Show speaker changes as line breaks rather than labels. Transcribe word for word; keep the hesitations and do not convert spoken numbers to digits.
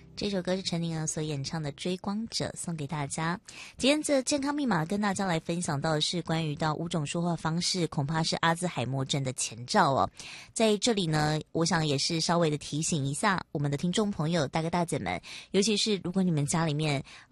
这首歌是陈宁儿所演唱的《追光者》，送给大家。今天这健康密码跟大家来分享到的是关于到五种说话方式，恐怕是阿兹海默症的前兆哦。在这里呢，我想也是稍微的提醒一下我们的听众朋友、大哥大姐们，尤其是如果你们家里面